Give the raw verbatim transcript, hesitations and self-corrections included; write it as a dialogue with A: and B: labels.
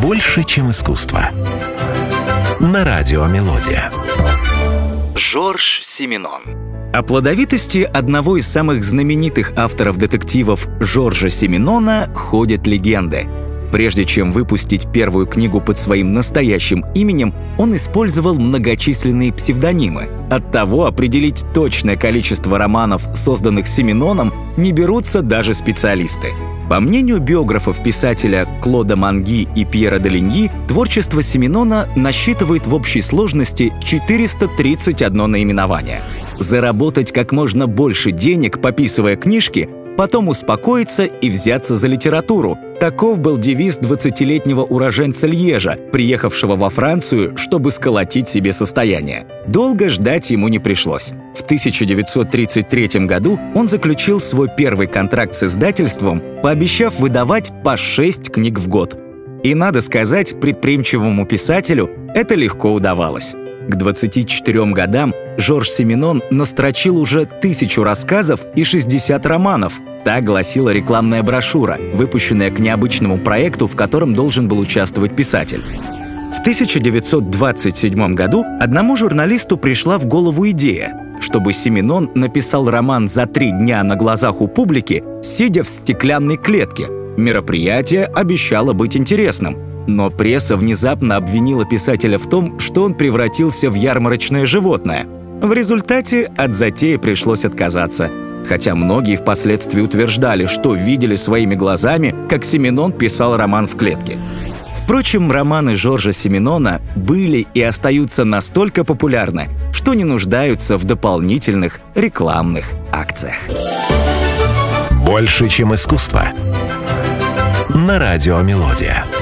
A: больше, чем искусство. На радио «Мелодия».
B: Жорж Сименон.
C: О плодовитости одного из самых знаменитых авторов детективов Жоржа Сименона ходят легенды. Прежде чем выпустить первую книгу под своим настоящим именем, он использовал многочисленные псевдонимы. Оттого определить точное количество романов, созданных Сименоном, не берутся даже специалисты. По мнению биографов писателя Клода Манги и Пьера де Линьи, творчество Сименона насчитывает в общей сложности четыреста тридцать одно наименование. Заработать как можно больше денег, пописывая книжки, потом успокоиться и взяться за литературу. Таков был девиз двадцатилетнего уроженца Льежа, приехавшего во Францию, чтобы сколотить себе состояние. Долго ждать ему не пришлось. В тысяча девятьсот тридцать третьем году он заключил свой первый контракт с издательством, пообещав выдавать по шесть книг в год. И, надо сказать, предприимчивому писателю это легко удавалось. К двадцати четырем годам Жорж Сименон настрочил уже тысячу рассказов и шестьдесят романов. Так гласила рекламная брошюра, выпущенная к необычному проекту, в котором должен был участвовать писатель. В тысяча девятьсот двадцать седьмом году одному журналисту пришла в голову идея, чтобы Сименон написал роман за три дня на глазах у публики, сидя в стеклянной клетке. Мероприятие обещало быть интересным. Но пресса внезапно обвинила писателя в том, что он превратился в ярмарочное животное. В результате от затеи пришлось отказаться. Хотя многие впоследствии утверждали, что видели своими глазами, как Сименон писал роман в клетке. Впрочем, романы Жоржа Сименона были и остаются настолько популярны, что не нуждаются в дополнительных рекламных акциях.
A: Больше, чем искусство. На радио «Мелодия».